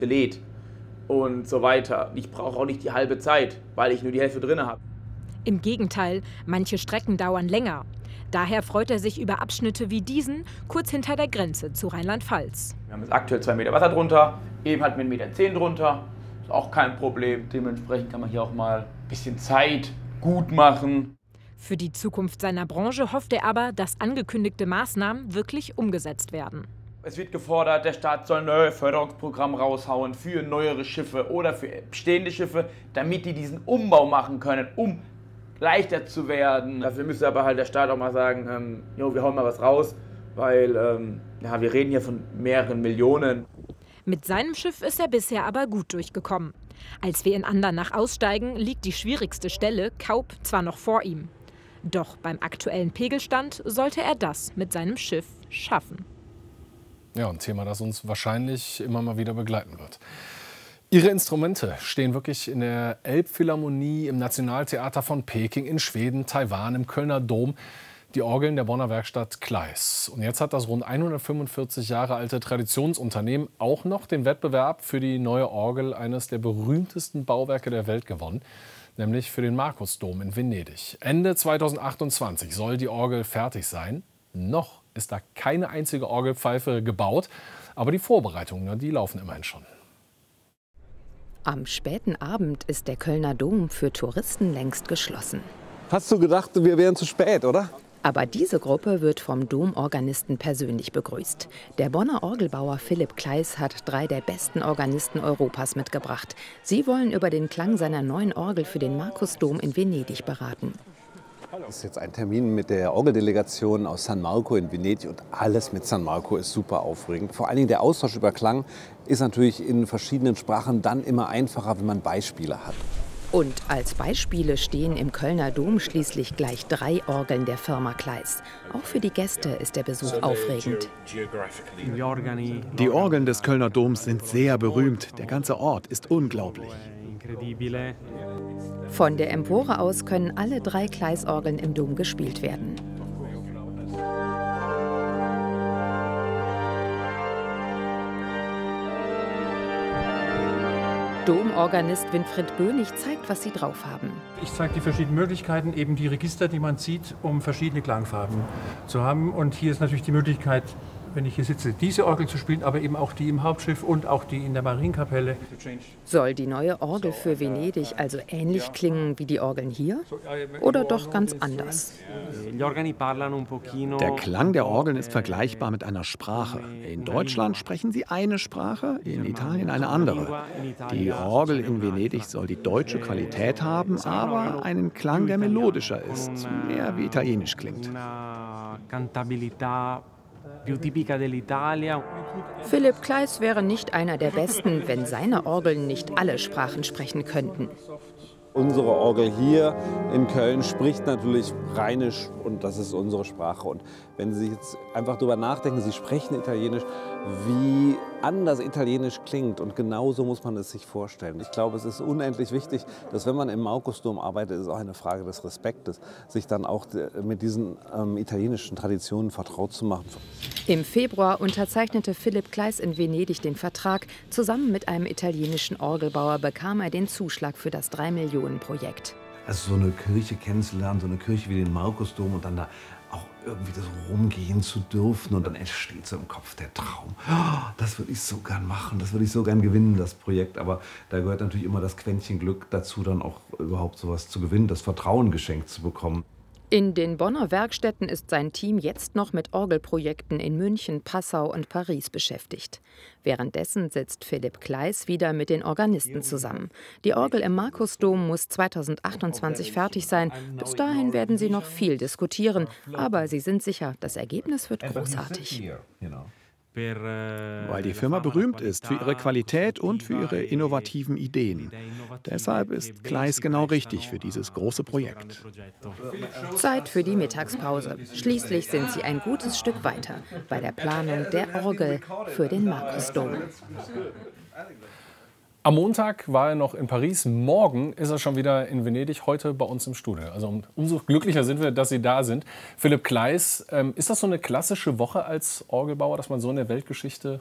belädt und so weiter. Ich brauche auch nicht die halbe Zeit, weil ich nur die Hälfte drin habe. Im Gegenteil, manche Strecken dauern länger. Daher freut er sich über Abschnitte wie diesen, kurz hinter der Grenze zu Rheinland-Pfalz. Wir haben jetzt aktuell 2 Meter Wasser drunter, eben hatten wir 1,10 Meter drunter. Ist auch kein Problem. Dementsprechend kann man hier auch mal ein bisschen Zeit gut machen. Für die Zukunft seiner Branche hofft er aber, dass angekündigte Maßnahmen wirklich umgesetzt werden. Es wird gefordert, der Staat soll neue Förderungsprogramme raushauen für neuere Schiffe oder für bestehende Schiffe, damit die diesen Umbau machen können, um leichter zu werden. Dafür müsste aber halt der Staat auch mal sagen, wir hauen mal was raus, weil wir reden hier von mehreren Millionen. Mit seinem Schiff ist er bisher aber gut durchgekommen. Als wir in Andernach aussteigen, liegt die schwierigste Stelle, Kaup, zwar noch vor ihm. Doch beim aktuellen Pegelstand sollte er das mit seinem Schiff schaffen. Ja, ein Thema, das uns wahrscheinlich immer mal wieder begleiten wird. Ihre Instrumente stehen wirklich in der Elbphilharmonie, im Nationaltheater von Peking, in Schweden, Taiwan, im Kölner Dom. Die Orgeln der Bonner Werkstatt Kleis. Und jetzt hat das rund 145 Jahre alte Traditionsunternehmen auch noch den Wettbewerb für die neue Orgel eines der berühmtesten Bauwerke der Welt gewonnen, nämlich für den Markusdom in Venedig. Ende 2028 soll die Orgel fertig sein. Noch ist da keine einzige Orgelpfeife gebaut, aber die Vorbereitungen, die laufen immerhin schon. Am späten Abend ist der Kölner Dom für Touristen längst geschlossen. Hast du gedacht, wir wären zu spät, oder? Aber diese Gruppe wird vom Domorganisten persönlich begrüßt. Der Bonner Orgelbauer Philipp Kleis hat 3 der besten Organisten Europas mitgebracht. Sie wollen über den Klang seiner neuen Orgel für den Markusdom in Venedig beraten. Das ist jetzt ein Termin mit der Orgeldelegation aus San Marco in Venedig und alles mit San Marco ist super aufregend. Vor allen Dingen der Austausch über Klang ist natürlich in verschiedenen Sprachen dann immer einfacher, wenn man Beispiele hat. Und als Beispiele stehen im Kölner Dom schließlich gleich 3 Orgeln der Firma Kleis. Auch für die Gäste ist der Besuch aufregend. Die Orgeln des Kölner Doms sind sehr berühmt. Der ganze Ort ist unglaublich. Von der Empore aus können alle 3 Kleis-Orgeln im Dom gespielt werden. Domorganist Winfried Bönig zeigt, was sie drauf haben. Ich zeige die verschiedenen Möglichkeiten, eben die Register, die man sieht, um verschiedene Klangfarben zu haben. Und hier ist natürlich die Möglichkeit, wenn ich hier sitze, diese Orgel zu spielen, aber eben auch die im Hauptschiff und auch die in der Marienkapelle. Soll die neue Orgel für Venedig also ähnlich klingen wie die Orgeln hier? Oder doch ganz anders? Der Klang der Orgeln ist vergleichbar mit einer Sprache. In Deutschland sprechen sie eine Sprache, in Italien eine andere. Die Orgel in Venedig soll die deutsche Qualität haben, aber einen Klang, der melodischer ist, mehr wie italienisch klingt. Philipp Kleis wäre nicht einer der Besten, wenn seine Orgeln nicht alle Sprachen sprechen könnten. Unsere Orgel hier in Köln spricht natürlich Rheinisch und das ist unsere Sprache. Und wenn Sie jetzt einfach darüber nachdenken, Sie sprechen Italienisch, wie anders Italienisch klingt. Und genau so muss man es sich vorstellen. Ich glaube, es ist unendlich wichtig, dass wenn man im Markusdom arbeitet, ist es auch eine Frage des Respektes, sich dann auch mit diesen italienischen Traditionen vertraut zu machen. Im Februar unterzeichnete Philipp Kleis in Venedig den Vertrag. Zusammen mit einem italienischen Orgelbauer bekam er den Zuschlag für das 3-Millionen-Projekt. Also so eine Kirche kennenzulernen, so eine Kirche wie den Markusdom und dann da auch irgendwie das rumgehen zu dürfen und dann entsteht so im Kopf der Traum. Oh, das würde ich so gern machen, das würde ich so gern gewinnen, das Projekt. Aber da gehört natürlich immer das Quäntchen Glück dazu, dann auch überhaupt sowas zu gewinnen, das Vertrauen geschenkt zu bekommen. In den Bonner Werkstätten ist sein Team jetzt noch mit Orgelprojekten in München, Passau und Paris beschäftigt. Währenddessen sitzt Philipp Kleis wieder mit den Organisten zusammen. Die Orgel im Markusdom muss 2028 fertig sein. Bis dahin werden sie noch viel diskutieren. Aber sie sind sicher, das Ergebnis wird großartig. Weil die Firma berühmt ist für ihre Qualität und für ihre innovativen Ideen. Deshalb ist Kleis genau richtig für dieses große Projekt. Zeit für die Mittagspause. Schließlich sind sie ein gutes Stück weiter bei der Planung der Orgel für den Markusdom. Am Montag war er noch in Paris, morgen ist er schon wieder in Venedig, heute bei uns im Studio. Also umso glücklicher sind wir, dass Sie da sind. Philipp Kleis, ist das so eine klassische Woche als Orgelbauer, dass man so in der Weltgeschichte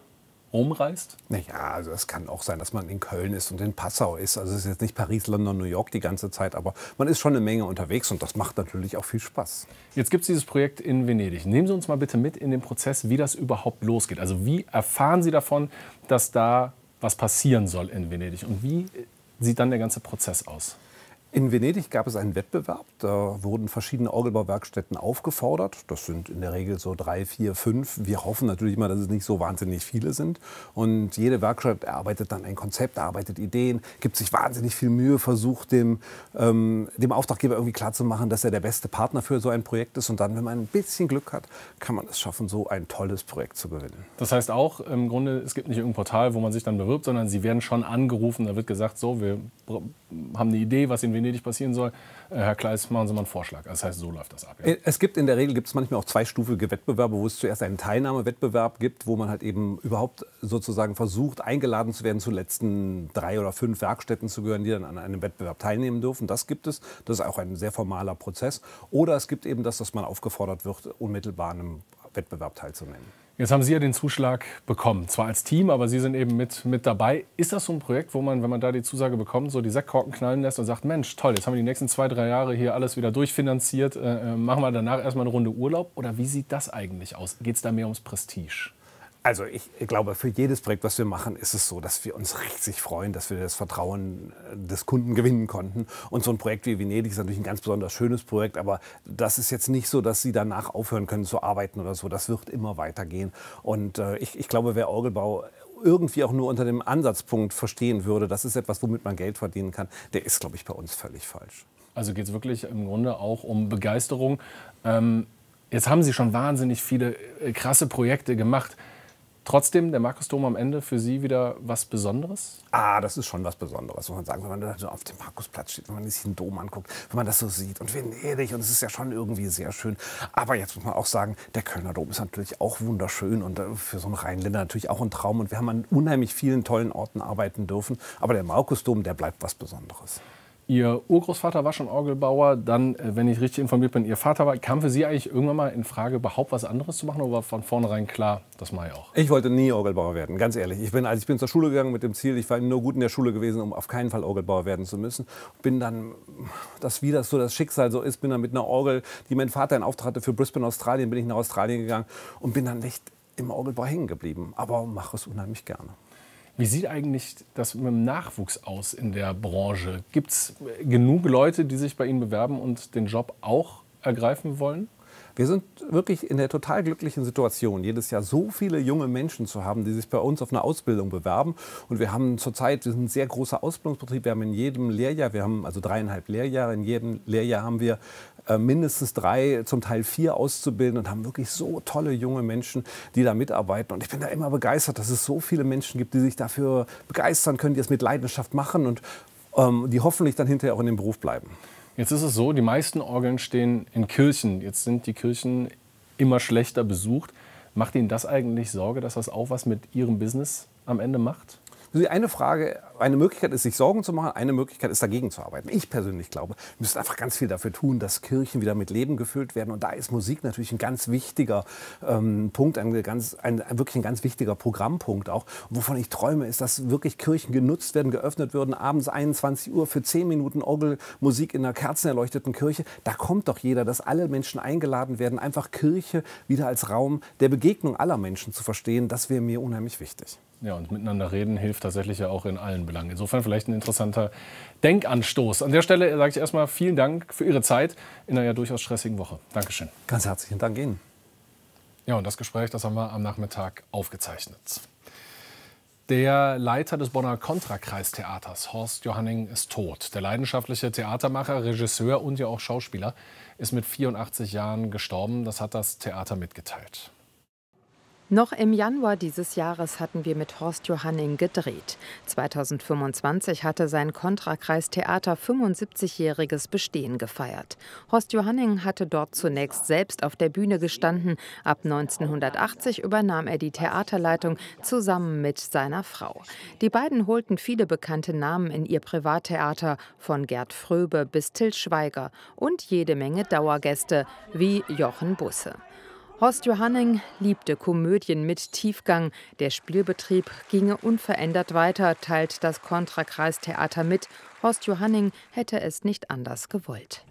rumreist? Naja, also es kann auch sein, dass man in Köln ist und in Passau ist. Also es ist jetzt nicht Paris, London, New York die ganze Zeit, aber man ist schon eine Menge unterwegs und das macht natürlich auch viel Spaß. Jetzt gibt es dieses Projekt in Venedig. Nehmen Sie uns mal bitte mit in den Prozess, wie das überhaupt losgeht. Also wie erfahren Sie davon, dass da was passieren soll in Venedig? Und wie sieht dann der ganze Prozess aus? In Venedig gab es einen Wettbewerb, da wurden verschiedene Orgelbauwerkstätten aufgefordert. Das sind in der Regel so 3, 4, 5. Wir hoffen natürlich mal, dass es nicht so wahnsinnig viele sind. Und jede Werkstatt erarbeitet dann ein Konzept, erarbeitet Ideen, gibt sich wahnsinnig viel Mühe, versucht dem Auftraggeber irgendwie klarzumachen, dass er der beste Partner für so ein Projekt ist. Und dann, wenn man ein bisschen Glück hat, kann man es schaffen, so ein tolles Projekt zu gewinnen. Das heißt auch, im Grunde, es gibt nicht irgendein Portal, wo man sich dann bewirbt, sondern Sie werden schon angerufen, da wird gesagt, so, wir haben eine Idee, was in Venedig passieren soll. Herr Kleis, machen Sie mal einen Vorschlag. Das heißt, so läuft das ab. Ja? Es gibt in der Regel manchmal auch zweistufige Wettbewerbe, wo es zuerst einen Teilnahmewettbewerb gibt, wo man halt eben überhaupt sozusagen versucht, eingeladen zu werden, zu letzten 3 oder 5 Werkstätten zu gehören, die dann an einem Wettbewerb teilnehmen dürfen. Das gibt es. Das ist auch ein sehr formaler Prozess. Oder es gibt eben das, dass man aufgefordert wird, unmittelbar an einem Wettbewerb teilzunehmen. Jetzt haben Sie ja den Zuschlag bekommen, zwar als Team, aber Sie sind eben mit dabei. Ist das so ein Projekt, wo man, wenn man da die Zusage bekommt, so die Sektkorken knallen lässt und sagt, Mensch, toll, jetzt haben wir die nächsten 2, 3 Jahre hier alles wieder durchfinanziert, machen wir danach erstmal eine Runde Urlaub? Oder wie sieht das eigentlich aus? Geht es da mehr ums Prestige? Also ich glaube, für jedes Projekt, was wir machen, ist es so, dass wir uns riesig freuen, dass wir das Vertrauen des Kunden gewinnen konnten. Und so ein Projekt wie Venedig ist natürlich ein ganz besonders schönes Projekt, aber das ist jetzt nicht so, dass Sie danach aufhören können zu arbeiten oder so. Das wird immer weitergehen. Und ich glaube, wer Orgelbau irgendwie auch nur unter dem Ansatzpunkt verstehen würde, das ist etwas, womit man Geld verdienen kann, der ist, glaube ich, bei uns völlig falsch. Also geht es wirklich im Grunde auch um Begeisterung. Jetzt haben Sie schon wahnsinnig viele krasse Projekte gemacht. Trotzdem, der Markusdom am Ende für Sie wieder was Besonderes? Das ist schon was Besonderes, muss man sagen, wenn man da so auf dem Markusplatz steht, wenn man sich den Dom anguckt, wenn man das so sieht und Venedig und es ist ja schon irgendwie sehr schön. Aber jetzt muss man auch sagen, der Kölner Dom ist natürlich auch wunderschön und für so einen Rheinländer natürlich auch ein Traum und wir haben an unheimlich vielen tollen Orten arbeiten dürfen. Aber der Markusdom, der bleibt was Besonderes. Ihr Urgroßvater war schon Orgelbauer, dann, wenn ich richtig informiert bin, Ihr Vater war. Kam für Sie eigentlich irgendwann mal in Frage, überhaupt was anderes zu machen oder war von vornherein klar, das mache ich auch? Ich wollte nie Orgelbauer werden, ganz ehrlich. Ich bin zur Schule gegangen mit dem Ziel, ich war nur gut in der Schule gewesen, um auf keinen Fall Orgelbauer werden zu müssen. Bin dann, wie das so das Schicksal so ist, bin dann mit einer Orgel, die mein Vater in Auftrag hatte für Brisbane, Australien, bin ich nach Australien gegangen und bin dann echt im Orgelbau hängen geblieben. Aber mache es unheimlich gerne. Wie sieht eigentlich das mit dem Nachwuchs aus in der Branche? Gibt es genug Leute, die sich bei Ihnen bewerben und den Job auch ergreifen wollen? Wir sind wirklich in der total glücklichen Situation, jedes Jahr so viele junge Menschen zu haben, die sich bei uns auf eine Ausbildung bewerben. Und wir haben zurzeit ein sehr großer Ausbildungsbetrieb. Wir haben in jedem Lehrjahr, wir haben also 3,5 Lehrjahre, in jedem Lehrjahr haben wir mindestens 3, zum Teil 4 Auszubilden und haben wirklich so tolle junge Menschen, die da mitarbeiten. Und ich bin da immer begeistert, dass es so viele Menschen gibt, die sich dafür begeistern können, die es mit Leidenschaft machen und die hoffentlich dann hinterher auch in dem Beruf bleiben. Jetzt ist es so, die meisten Orgeln stehen in Kirchen. Jetzt sind die Kirchen immer schlechter besucht. Macht Ihnen das eigentlich Sorge, dass das auch was mit Ihrem Business am Ende macht? Eine Möglichkeit ist, sich Sorgen zu machen, eine Möglichkeit ist, dagegen zu arbeiten. Ich persönlich glaube, wir müssen einfach ganz viel dafür tun, dass Kirchen wieder mit Leben gefüllt werden. Und da ist Musik natürlich ein ganz wichtiger Punkt, wirklich ein ganz wichtiger Programmpunkt auch. Und wovon ich träume, ist, dass wirklich Kirchen genutzt werden, geöffnet werden, abends 21 Uhr für 10 Minuten Orgelmusik in einer kerzenerleuchteten Kirche. Da kommt doch jeder, dass alle Menschen eingeladen werden, einfach Kirche wieder als Raum der Begegnung aller Menschen zu verstehen. Das wäre mir unheimlich wichtig. Ja, und miteinander reden hilft tatsächlich ja auch in allen Belangen. Insofern vielleicht ein interessanter Denkanstoß. An der Stelle sage ich erstmal vielen Dank für Ihre Zeit in einer ja durchaus stressigen Woche. Dankeschön. Ganz herzlichen Dank Ihnen. Ja, und das Gespräch, das haben wir am Nachmittag aufgezeichnet. Der Leiter des Bonner Kontrakreistheaters, Horst Johanning, ist tot. Der leidenschaftliche Theatermacher, Regisseur und ja auch Schauspieler ist mit 84 Jahren gestorben. Das hat das Theater mitgeteilt. Noch im Januar dieses Jahres hatten wir mit Horst Johanning gedreht. 2025 hatte sein Kontrakreistheater 75-jähriges Bestehen gefeiert. Horst Johanning hatte dort zunächst selbst auf der Bühne gestanden. Ab 1980 übernahm er die Theaterleitung zusammen mit seiner Frau. Die beiden holten viele bekannte Namen in ihr Privattheater, von Gerd Fröbe bis Til Schweiger und jede Menge Dauergäste wie Jochen Busse. Horst Johanning liebte Komödien mit Tiefgang. Der Spielbetrieb ginge unverändert weiter, teilt das Contra-Kreistheater mit. Horst Johanning hätte es nicht anders gewollt.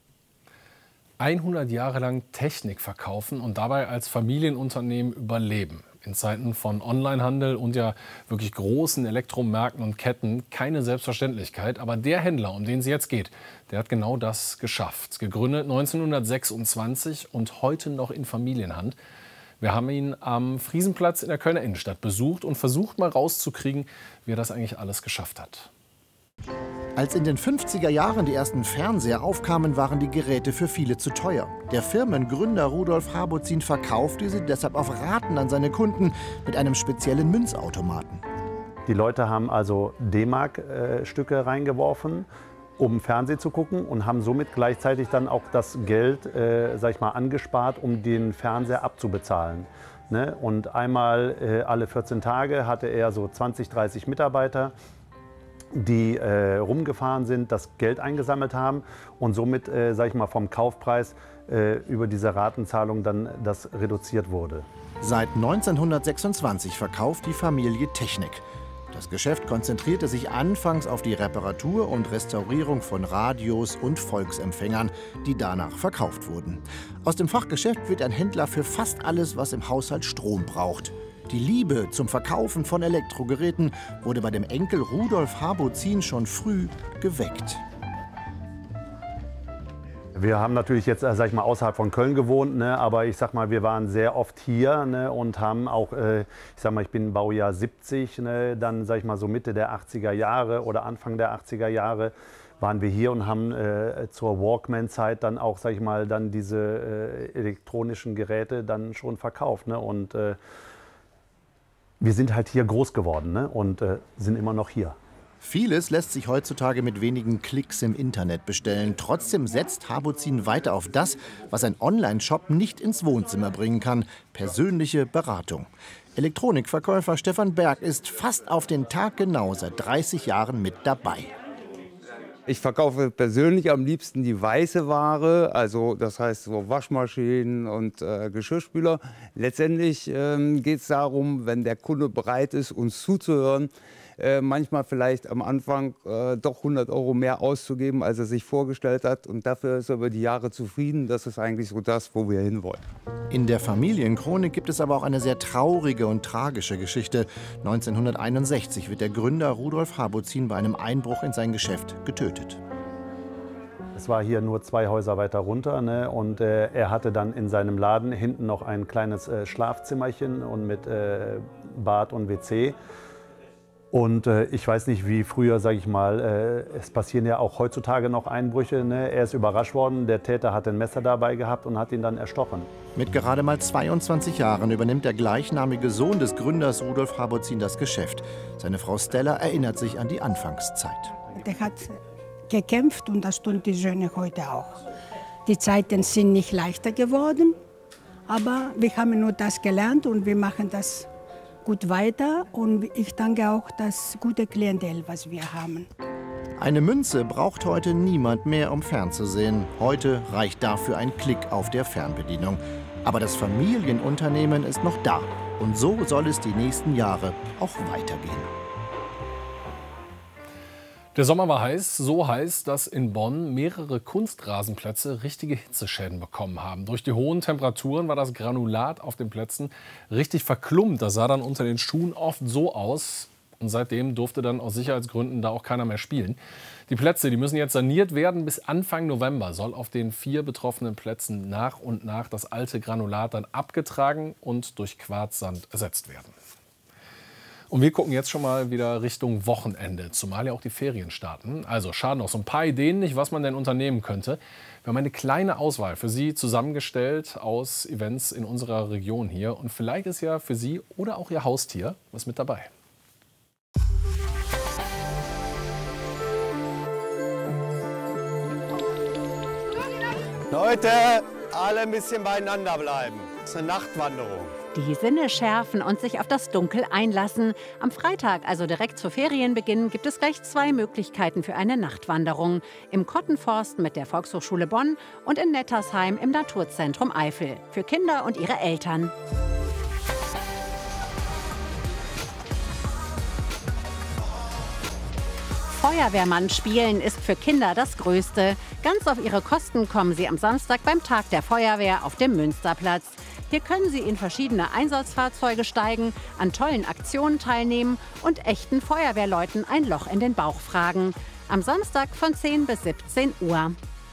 100 Jahre lang Technik verkaufen und dabei als Familienunternehmen überleben. In Zeiten von Onlinehandel und ja wirklich großen Elektromärkten und Ketten keine Selbstverständlichkeit. Aber der Händler, um den es jetzt geht, der hat genau das geschafft. Gegründet 1926 und heute noch in Familienhand. Wir haben ihn am Friesenplatz in der Kölner Innenstadt besucht und versucht mal rauszukriegen, wie er das eigentlich alles geschafft hat. Als in den 50er Jahren die ersten Fernseher aufkamen, waren die Geräte für viele zu teuer. Der Firmengründer Rudolf Habozin verkaufte sie deshalb auf Raten an seine Kunden mit einem speziellen Münzautomaten. Die Leute haben also D-Mark-Stücke reingeworfen, um Fernsehen zu gucken und haben somit gleichzeitig dann auch das Geld, sag ich mal, angespart, um den Fernseher abzubezahlen. Ne? Und einmal alle 14 Tage hatte er so 20, 30 Mitarbeiter, die rumgefahren sind, das Geld eingesammelt haben und somit, sag ich mal, vom Kaufpreis über diese Ratenzahlung dann das reduziert wurde. Seit 1926 verkauft die Familie Technik. Das Geschäft konzentrierte sich anfangs auf die Reparatur und Restaurierung von Radios und Volksempfängern, die danach verkauft wurden. Aus dem Fachgeschäft wird ein Händler für fast alles, was im Haushalt Strom braucht. Die Liebe zum Verkaufen von Elektrogeräten wurde bei dem Enkel Rudolf Habozin schon früh geweckt. Wir haben natürlich jetzt, sag ich mal, außerhalb von Köln gewohnt, ne, aber ich sag mal, wir waren sehr oft hier, ne, und haben auch, ich sag mal, ich bin Baujahr 70, ne, dann sag ich mal so Mitte der 80er Jahre oder Anfang der 80er Jahre waren wir hier und haben zur Walkman-Zeit dann auch, sag ich mal, dann diese elektronischen Geräte dann schon verkauft, ne, und wir sind halt hier groß geworden, ne, und sind immer noch hier. Vieles lässt sich heutzutage mit wenigen Klicks im Internet bestellen. Trotzdem setzt Habozin weiter auf das, was ein Online-Shop nicht ins Wohnzimmer bringen kann: persönliche Beratung. Elektronikverkäufer Stefan Berg ist fast auf den Tag genau seit 30 Jahren mit dabei. Ich verkaufe persönlich am liebsten die weiße Ware, also das heißt so Waschmaschinen und Geschirrspüler. Letztendlich geht es darum, wenn der Kunde bereit ist, uns zuzuhören, manchmal vielleicht am Anfang doch 100 € mehr auszugeben, als er sich vorgestellt hat. Und dafür ist er über die Jahre zufrieden. Das ist eigentlich so das, wo wir hinwollen. In der Familienchronik gibt es aber auch eine sehr traurige und tragische Geschichte. 1961 wird der Gründer Rudolf Habozin bei einem Einbruch in sein Geschäft getötet. Es war hier nur 2 Häuser weiter runter, ne, und er hatte dann in seinem Laden hinten noch ein kleines Schlafzimmerchen und mit Bad und WC. Und ich weiß nicht, wie früher, sage ich mal, es passieren ja auch heutzutage noch Einbrüche. Ne? Er ist überrascht worden, der Täter hat ein Messer dabei gehabt und hat ihn dann erstochen. Mit gerade mal 22 Jahren übernimmt der gleichnamige Sohn des Gründers Rudolf Habozin das Geschäft. Seine Frau Stella erinnert sich an die Anfangszeit. Der hat gekämpft und das tun die Söhne heute auch. Die Zeiten sind nicht leichter geworden, aber wir haben nur das gelernt und wir machen das gut weiter, und ich danke auch das gute Klientel, was wir haben. Eine Münze braucht heute niemand mehr, um fernzusehen. Heute reicht dafür ein Klick auf der Fernbedienung. Aber das Familienunternehmen ist noch da. Und so soll es die nächsten Jahre auch weitergehen. Der Sommer war heiß, so heiß, dass in Bonn mehrere Kunstrasenplätze richtige Hitzeschäden bekommen haben. Durch die hohen Temperaturen war das Granulat auf den Plätzen richtig verklumpt. Das sah dann unter den Schuhen oft so aus. Und seitdem durfte dann aus Sicherheitsgründen da auch keiner mehr spielen. Die Plätze, die müssen jetzt saniert werden. Bis Anfang November soll auf den 4 betroffenen Plätzen nach und nach das alte Granulat dann abgetragen und durch Quarzsand ersetzt werden. Und wir gucken jetzt schon mal wieder Richtung Wochenende, zumal ja auch die Ferien starten. Also schade noch, so ein paar Ideen nicht, was man denn unternehmen könnte. Wir haben eine kleine Auswahl für Sie zusammengestellt aus Events in unserer Region hier. Und vielleicht ist ja für Sie oder auch Ihr Haustier was mit dabei. Leute, alle ein bisschen beieinander bleiben. Das ist eine Nachtwanderung. Die Sinne schärfen und sich auf das Dunkel einlassen. Am Freitag, also direkt zu Ferienbeginn, gibt es gleich 2 Möglichkeiten für eine Nachtwanderung. Im Kottenforst mit der Volkshochschule Bonn und in Nettersheim im Naturzentrum Eifel. Für Kinder und ihre Eltern. Feuerwehrmann spielen ist für Kinder das Größte. Ganz auf ihre Kosten kommen sie am Samstag beim Tag der Feuerwehr auf dem Münsterplatz. Hier können Sie in verschiedene Einsatzfahrzeuge steigen, an tollen Aktionen teilnehmen und echten Feuerwehrleuten ein Loch in den Bauch fragen. Am Samstag von 10 bis 17 Uhr.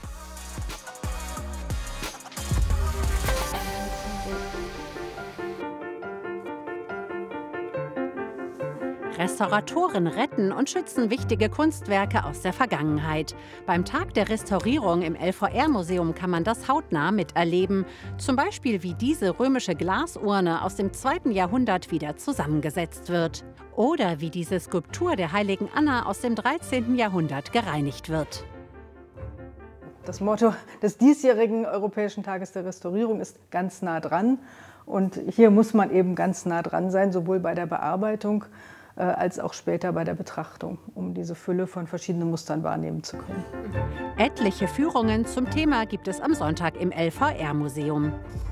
Restauratoren retten und schützen wichtige Kunstwerke aus der Vergangenheit. Beim Tag der Restaurierung im LVR-Museum kann man das hautnah miterleben. Zum Beispiel, wie diese römische Glasurne aus dem 2. Jahrhundert wieder zusammengesetzt wird. Oder wie diese Skulptur der heiligen Anna aus dem 13. Jahrhundert gereinigt wird. Das Motto des diesjährigen Europäischen Tages der Restaurierung ist ganz nah dran. Und hier muss man eben ganz nah dran sein, sowohl bei der Bearbeitung als auch später bei der Betrachtung, um diese Fülle von verschiedenen Mustern wahrnehmen zu können. Etliche Führungen zum Thema gibt es am Sonntag im LVR-Museum.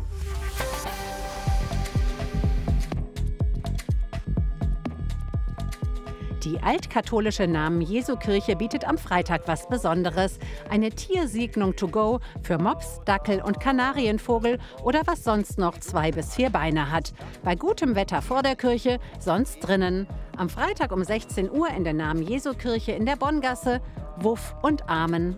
Die altkatholische Namen-Jesu-Kirche bietet am Freitag was Besonderes. Eine Tiersegnung to go für Mops, Dackel und Kanarienvogel oder was sonst noch 2 bis 4 Beine hat. Bei gutem Wetter vor der Kirche, sonst drinnen. Am Freitag um 16 Uhr in der Namen-Jesu-Kirche in der Bonngasse. Wuff und Amen.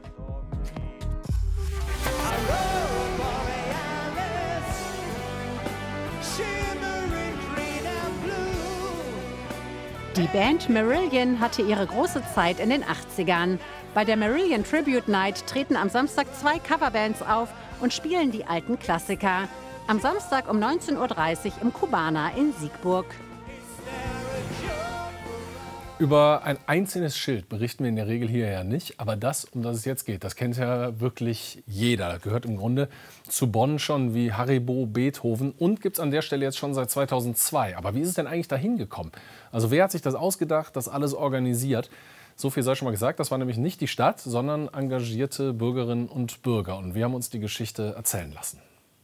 Die Band Marillion hatte ihre große Zeit in den 80ern. Bei der Marillion Tribute Night treten am Samstag 2 Coverbands auf und spielen die alten Klassiker. Am Samstag um 19:30 Uhr im Kubaner in Siegburg. Über ein einzelnes Schild berichten wir in der Regel hier ja nicht. Aber das, um das es jetzt geht, das kennt ja wirklich jeder. Das gehört im Grunde zu Bonn schon wie Haribo, Beethoven und gibt es an der Stelle jetzt schon seit 2002. Aber wie ist es denn eigentlich dahin gekommen? Also wer hat sich das ausgedacht, das alles organisiert? So viel sei schon mal gesagt, das war nämlich nicht die Stadt, sondern engagierte Bürgerinnen und Bürger. Und wir haben uns die Geschichte erzählen lassen.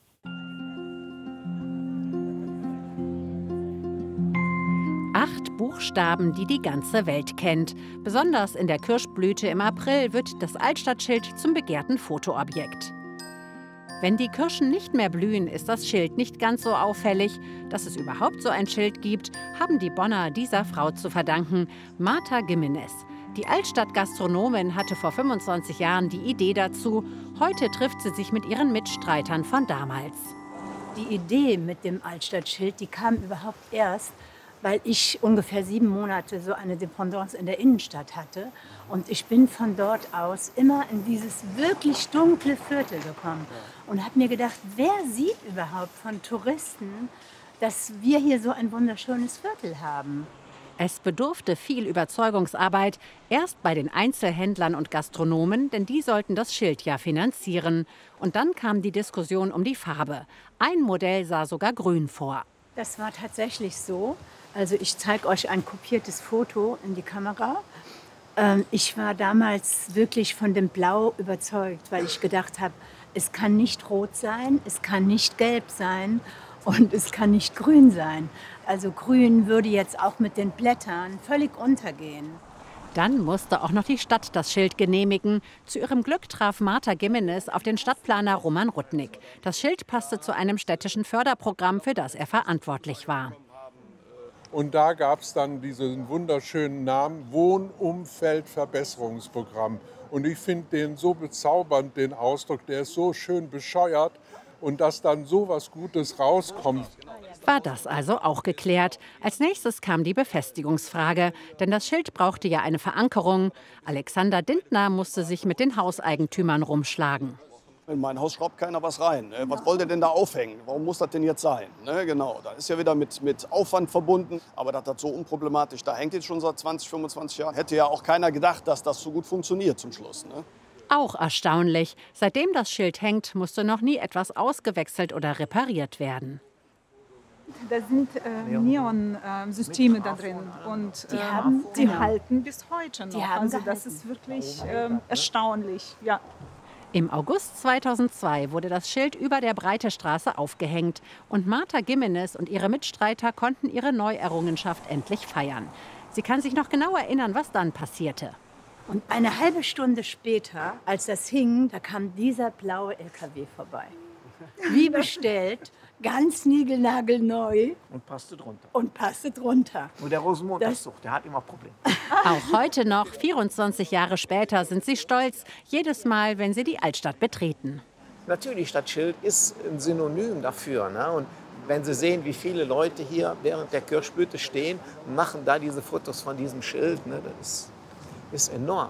Acht Buchstaben, die die ganze Welt kennt. Besonders in der Kirschblüte im April wird das Altstadtschild zum begehrten Fotoobjekt. Wenn die Kirschen nicht mehr blühen, ist das Schild nicht ganz so auffällig. Dass es überhaupt so ein Schild gibt, haben die Bonner dieser Frau zu verdanken, Martha Gimenez. Die Altstadt-Gastronomin hatte vor 25 Jahren die Idee dazu. Heute trifft sie sich mit ihren Mitstreitern von damals. Die Idee mit dem Altstadtschild, die kam überhaupt erst, weil ich ungefähr 7 Monate so eine Dependance in der Innenstadt hatte. Und ich bin von dort aus immer in dieses wirklich dunkle Viertel gekommen und habe mir gedacht, wer sieht überhaupt von Touristen, dass wir hier so ein wunderschönes Viertel haben? Es bedurfte viel Überzeugungsarbeit, erst bei den Einzelhändlern und Gastronomen, denn die sollten das Schild ja finanzieren. Und dann kam die Diskussion um die Farbe. Ein Modell sah sogar grün vor. Das war tatsächlich so. Also ich zeige euch ein kopiertes Foto in die Kamera. Ich war damals wirklich von dem Blau überzeugt, weil ich gedacht habe, es kann nicht rot sein, es kann nicht gelb sein und es kann nicht grün sein. Also grün würde jetzt auch mit den Blättern völlig untergehen. Dann musste auch noch die Stadt das Schild genehmigen. Zu ihrem Glück traf Martha Gimenez auf den Stadtplaner Roman Rudnick. Das Schild passte zu einem städtischen Förderprogramm, für das er verantwortlich war. Und da gab es dann diesen wunderschönen Namen Wohnumfeldverbesserungsprogramm. Und ich finde den so bezaubernd, den Ausdruck, der ist so schön bescheuert. Und dass dann so was Gutes rauskommt. War das also auch geklärt. Als nächstes kam die Befestigungsfrage. Denn das Schild brauchte ja eine Verankerung. Alexander Dintner musste sich mit den Hauseigentümern rumschlagen. In mein Haus schraubt keiner was rein. Was wollt ihr denn da aufhängen? Warum muss das denn jetzt sein? Genau, da ist ja wieder mit Aufwand verbunden. Aber das ist so unproblematisch. Da hängt jetzt schon seit 20, 25 Jahren. Hätte ja auch keiner gedacht, dass das so gut funktioniert zum Schluss. Auch erstaunlich. Seitdem das Schild hängt, musste noch nie etwas ausgewechselt oder repariert werden. Da sind Neon-Systeme da drin und die halten bis heute noch. Also das ist wirklich erstaunlich. Ja. Im August 2002 wurde das Schild über der Breitestraße aufgehängt und Martha Gimenez und ihre Mitstreiter konnten ihre Neuerrungenschaft endlich feiern. Sie kann sich noch genau erinnern, was dann passierte. Und eine halbe Stunde später, als das hing, da kam dieser blaue LKW vorbei. Wie bestellt, ganz niegelnagelneu. Und passte drunter. Und der Rosenmontagszug, der hat immer Probleme. Auch heute noch, 24 Jahre später, sind sie stolz, jedes Mal, wenn sie die Altstadt betreten. Natürlich, das Schild ist ein Synonym dafür. Ne? Und wenn Sie sehen, wie viele Leute hier während der Kirschblüte stehen, machen da diese Fotos von diesem Schild, ne? Das ist enorm.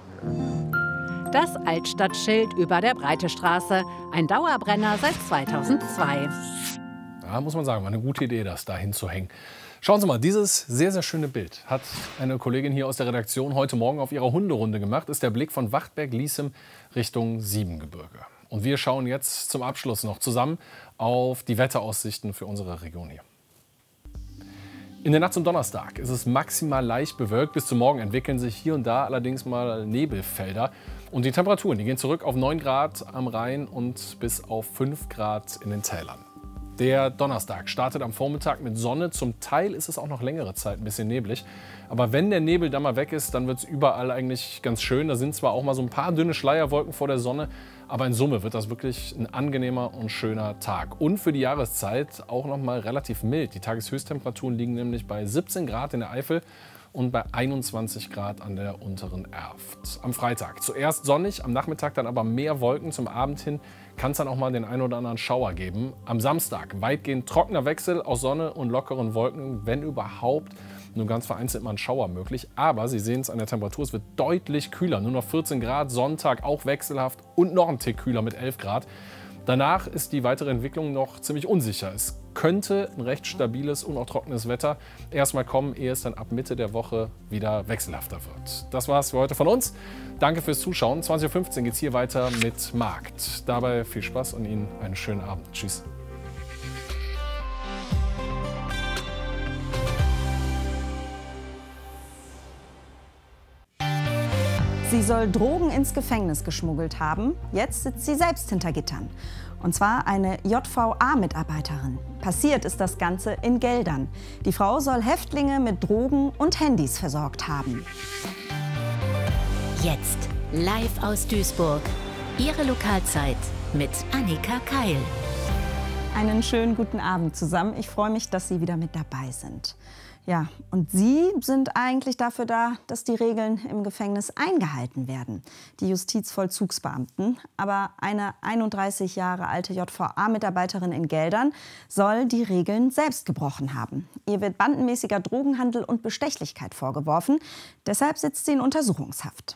Das Altstadtschild über der Breitestraße, ein Dauerbrenner seit 2002. Da muss man sagen, war eine gute Idee, das da hinzuhängen. Schauen Sie mal, dieses sehr, sehr schöne Bild hat eine Kollegin hier aus der Redaktion heute Morgen auf ihrer Hunderunde gemacht. Ist der Blick von Wachtberg-Liesem Richtung Siebengebirge. Und wir schauen jetzt zum Abschluss noch zusammen auf die Wetteraussichten für unsere Region hier. In der Nacht zum Donnerstag ist es maximal leicht bewölkt. Bis zum Morgen entwickeln sich hier und da allerdings mal Nebelfelder. Und die Temperaturen, die gehen zurück auf 9 Grad am Rhein und bis auf 5 Grad in den Tälern. Der Donnerstag startet am Vormittag mit Sonne. Zum Teil ist es auch noch längere Zeit ein bisschen neblig. Aber wenn der Nebel dann mal weg ist, dann wird es überall eigentlich ganz schön. Da sind zwar auch mal so ein paar dünne Schleierwolken vor der Sonne, aber in Summe wird das wirklich ein angenehmer und schöner Tag. Und für die Jahreszeit auch noch mal relativ mild. Die Tageshöchsttemperaturen liegen nämlich bei 17 Grad in der Eifel und bei 21 Grad an der unteren Erft. Am Freitag zuerst sonnig, am Nachmittag dann aber mehr Wolken. Zum Abend hin kann es dann auch mal den einen oder anderen Schauer geben. Am Samstag weitgehend trockener Wechsel aus Sonne und lockeren Wolken, wenn überhaupt. Nur ganz vereinzelt mal ein Schauer möglich. Aber Sie sehen es an der Temperatur, es wird deutlich kühler. Nur noch 14 Grad, Sonntag auch wechselhaft und noch ein Tick kühler mit 11 Grad. Danach ist die weitere Entwicklung noch ziemlich unsicher. Es könnte ein recht stabiles und auch trockenes Wetter erstmal kommen, ehe es dann ab Mitte der Woche wieder wechselhafter wird. Das war's für heute von uns. Danke fürs Zuschauen. 20:15 Uhr geht es hier weiter mit Markt. Dabei viel Spaß und Ihnen einen schönen Abend. Tschüss. Sie soll Drogen ins Gefängnis geschmuggelt haben. Jetzt sitzt sie selbst hinter Gittern. Und zwar eine JVA-Mitarbeiterin. Passiert ist das Ganze in Geldern. Die Frau soll Häftlinge mit Drogen und Handys versorgt haben. Jetzt live aus Duisburg. Ihre Lokalzeit mit Annika Keil. Einen schönen guten Abend zusammen. Ich freue mich, dass Sie wieder mit dabei sind. Ja, und Sie sind eigentlich dafür da, dass die Regeln im Gefängnis eingehalten werden. Die Justizvollzugsbeamten. Aber eine 31 Jahre alte JVA-Mitarbeiterin in Geldern soll die Regeln selbst gebrochen haben. Ihr wird bandenmäßiger Drogenhandel und Bestechlichkeit vorgeworfen. Deshalb sitzt sie in Untersuchungshaft.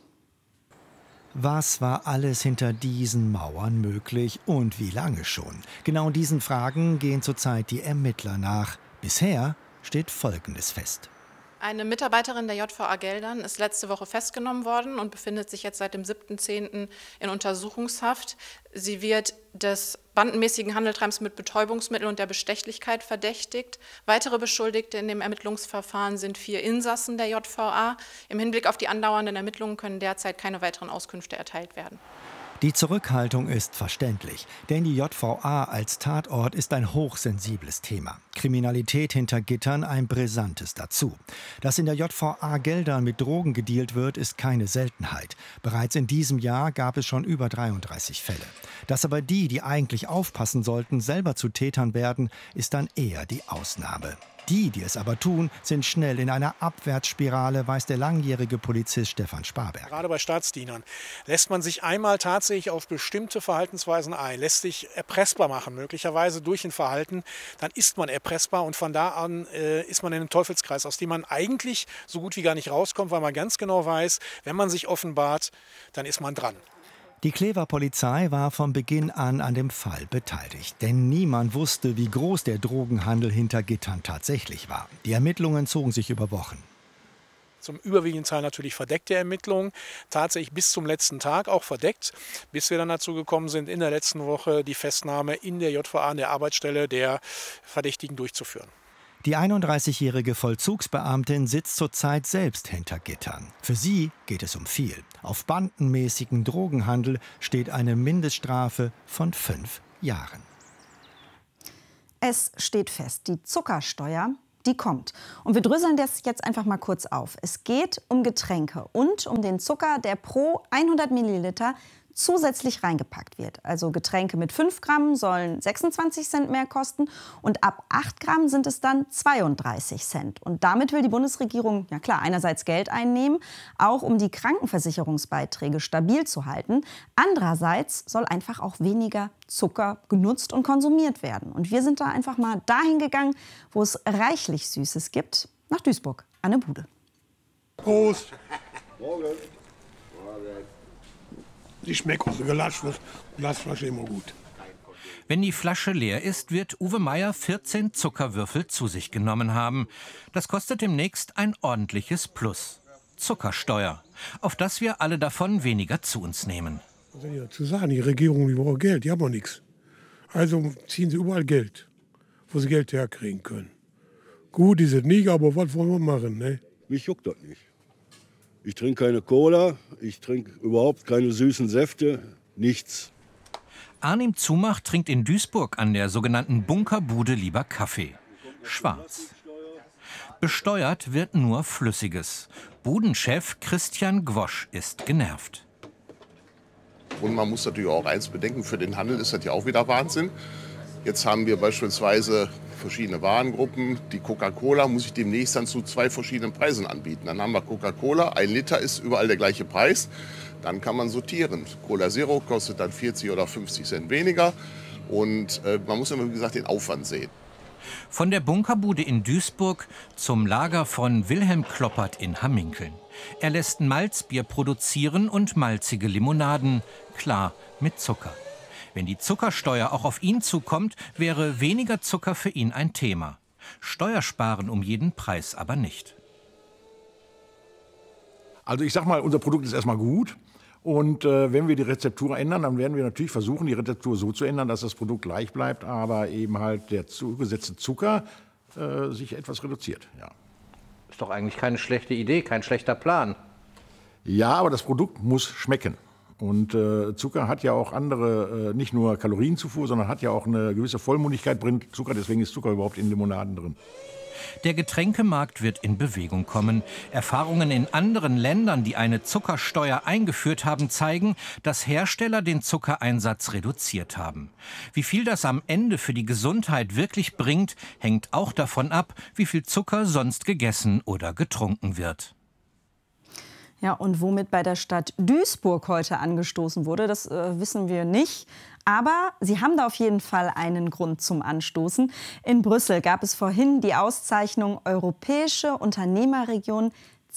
Was war alles hinter diesen Mauern möglich und wie lange schon? Genau diesen Fragen gehen zurzeit die Ermittler nach. Bisher steht Folgendes fest. Eine Mitarbeiterin der JVA Geldern ist letzte Woche festgenommen worden und befindet sich jetzt seit dem 7.10. in Untersuchungshaft. Sie wird des bandenmäßigen Handeltreibens mit Betäubungsmitteln und der Bestechlichkeit verdächtigt. Weitere Beschuldigte in dem Ermittlungsverfahren sind 4 Insassen der JVA. Im Hinblick auf die andauernden Ermittlungen können derzeit keine weiteren Auskünfte erteilt werden. Die Zurückhaltung ist verständlich, denn die JVA als Tatort ist ein hochsensibles Thema. Kriminalität hinter Gittern ein brisantes dazu. Dass in der JVA Geldern mit Drogen gedealt wird, ist keine Seltenheit. Bereits in diesem Jahr gab es schon über 33 Fälle. Dass aber die eigentlich aufpassen sollten, selber zu Tätern werden, ist dann eher die Ausnahme. Die es aber tun, sind schnell in einer Abwärtsspirale, weiß der langjährige Polizist Stefan Sparberg. Gerade bei Staatsdienern lässt man sich einmal tatsächlich auf bestimmte Verhaltensweisen ein, lässt sich erpressbar machen, möglicherweise durch ein Verhalten, dann ist man erpressbar und von da an ist man in einem Teufelskreis, aus dem man eigentlich so gut wie gar nicht rauskommt, weil man ganz genau weiß, wenn man sich offenbart, dann ist man dran. Die Clever Polizei war von Beginn an dem Fall beteiligt. Denn niemand wusste, wie groß der Drogenhandel hinter Gittern tatsächlich war. Die Ermittlungen zogen sich über Wochen. Zum überwiegenden Teil natürlich verdeckte Ermittlungen, tatsächlich bis zum letzten Tag auch verdeckt, bis wir dann dazu gekommen sind, in der letzten Woche die Festnahme in der JVA, an der Arbeitsstelle der Verdächtigen durchzuführen. Die 31-jährige Vollzugsbeamtin sitzt zurzeit selbst hinter Gittern. Für sie geht es um viel. Auf bandenmäßigen Drogenhandel steht eine Mindeststrafe von 5 Jahren. Es steht fest, die Zuckersteuer, die kommt. Und wir dröseln das jetzt einfach mal kurz auf. Es geht um Getränke und um den Zucker, der pro 100 Milliliter zusätzlich reingepackt wird. Also Getränke mit 5 Gramm sollen 26 Cent mehr kosten und ab 8 Gramm sind es dann 32 Cent. Und damit will die Bundesregierung, ja klar, einerseits Geld einnehmen, auch um die Krankenversicherungsbeiträge stabil zu halten. Andererseits soll einfach auch weniger Zucker genutzt und konsumiert werden. Und wir sind da einfach mal dahin gegangen, wo es reichlich Süßes gibt, nach Duisburg, an der Bude. Prost! Morgen. Die schmeckt aus der Glasflasche immer gut. Wenn die Flasche leer ist, wird Uwe Meier 14 Zuckerwürfel zu sich genommen haben. Das kostet demnächst ein ordentliches Plus. Zuckersteuer, auf das wir alle davon weniger zu uns nehmen. Was soll ich dazu sagen? Die Regierung, die braucht Geld, die haben auch nichts. Also ziehen sie überall Geld, wo sie Geld herkriegen können. Gut ist es nicht, aber was wollen wir machen, ne? Mich juckt das nicht. Ich trinke keine Cola, ich trinke überhaupt keine süßen Säfte, nichts. Arnim Zumach trinkt in Duisburg an der sogenannten Bunkerbude lieber Kaffee. Schwarz. Besteuert wird nur Flüssiges. Budenchef Christian Gwosch ist genervt. Und man muss natürlich auch eins bedenken, für den Handel ist das ja auch wieder Wahnsinn. Jetzt haben wir beispielsweise verschiedene Warengruppen. Die Coca-Cola muss ich demnächst dann zu 2 verschiedenen Preisen anbieten. Dann haben wir Coca-Cola, 1 Liter ist überall der gleiche Preis. Dann kann man sortieren. Cola Zero kostet dann 40 oder 50 Cent weniger. Und man muss immer, wie gesagt, den Aufwand sehen. Von der Bunkerbude in Duisburg zum Lager von Wilhelm Kloppert in Hamminkeln. Er lässt Malzbier produzieren und malzige Limonaden, klar mit Zucker. Wenn die Zuckersteuer auch auf ihn zukommt, wäre weniger Zucker für ihn ein Thema. Steuersparen um jeden Preis aber nicht. Also ich sag mal, unser Produkt ist erstmal gut. Und wenn wir die Rezeptur ändern, dann werden wir natürlich versuchen, die Rezeptur so zu ändern, dass das Produkt gleich bleibt, aber eben halt der zugesetzte Zucker sich etwas reduziert. Ja. Ist doch eigentlich keine schlechte Idee, kein schlechter Plan. Ja, aber das Produkt muss schmecken. Und Zucker hat ja auch andere, nicht nur Kalorienzufuhr, sondern hat ja auch eine gewisse Vollmundigkeit, bringt Zucker, deswegen ist Zucker überhaupt in Limonaden drin. Der Getränkemarkt wird in Bewegung kommen. Erfahrungen in anderen Ländern, die eine Zuckersteuer eingeführt haben, zeigen, dass Hersteller den Zuckereinsatz reduziert haben. Wie viel das am Ende für die Gesundheit wirklich bringt, hängt auch davon ab, wie viel Zucker sonst gegessen oder getrunken wird. Ja, und womit bei der Stadt Duisburg heute angestoßen wurde, das wissen wir nicht. Aber sie haben da auf jeden Fall einen Grund zum Anstoßen. In Brüssel gab es vorhin die Auszeichnung Europäische Unternehmerregion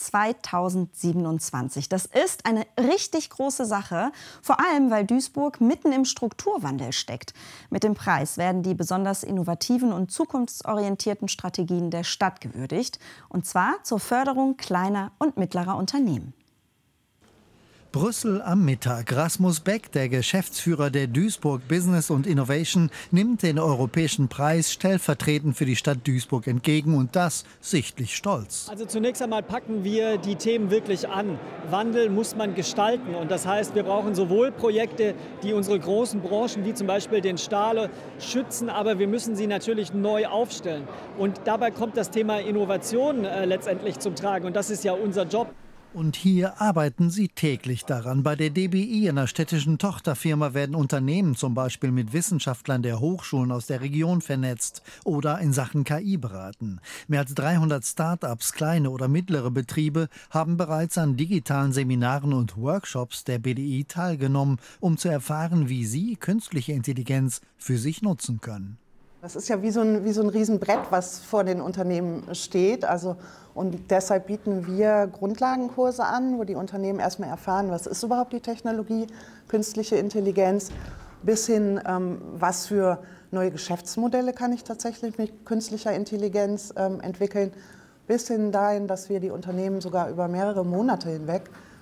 2027. Das ist eine richtig große Sache, vor allem weil Duisburg mitten im Strukturwandel steckt. Mit dem Preis werden die besonders innovativen und zukunftsorientierten Strategien der Stadt gewürdigt, und zwar zur Förderung kleiner und mittlerer Unternehmen. Brüssel am Mittag. Rasmus Beck, der Geschäftsführer der Duisburg Business und Innovation, nimmt den europäischen Preis stellvertretend für die Stadt Duisburg entgegen, und das sichtlich stolz. Also zunächst einmal packen wir die Themen wirklich an. Wandel muss man gestalten, und das heißt, wir brauchen sowohl Projekte, die unsere großen Branchen wie zum Beispiel den Stahl schützen, aber wir müssen sie natürlich neu aufstellen. Und dabei kommt das Thema Innovation letztendlich zum Tragen, und das ist ja unser Job. Und hier arbeiten sie täglich daran. Bei der DBI, einer städtischen Tochterfirma, werden Unternehmen zum Beispiel mit Wissenschaftlern der Hochschulen aus der Region vernetzt oder in Sachen KI beraten. Mehr als 300 Start-ups, kleine oder mittlere Betriebe, haben bereits an digitalen Seminaren und Workshops der BDI teilgenommen, um zu erfahren, wie sie künstliche Intelligenz für sich nutzen können. Das ist ja wie so ein Riesenbrett, was vor den Unternehmen steht. Und deshalb bieten wir Grundlagenkurse an, wo die Unternehmen erstmal erfahren, was ist überhaupt die Technologie, künstliche Intelligenz, bis hin, was für neue Geschäftsmodelle kann ich tatsächlich mit künstlicher Intelligenz entwickeln, bis hin dahin, dass wir die Unternehmen sogar über mehrere Monate hinweg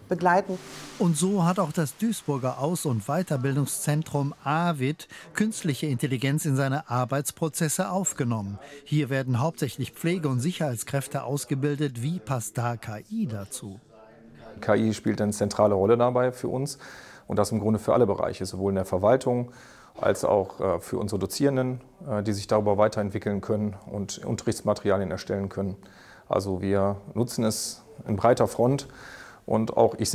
begleiten. Und so hat auch das Duisburger Aus- und Weiterbildungszentrum AWIT künstliche Intelligenz in seine Arbeitsprozesse aufgenommen. Hier werden hauptsächlich Pflege- und Sicherheitskräfte ausgebildet. Wie passt da KI dazu? KI spielt eine zentrale Rolle dabei für uns und das im Grunde für alle Bereiche, sowohl in der Verwaltung als auch für unsere Dozierenden, die sich darüber weiterentwickeln können und Unterrichtsmaterialien erstellen können. Also wir nutzen es in breiter Front und auch ich selbst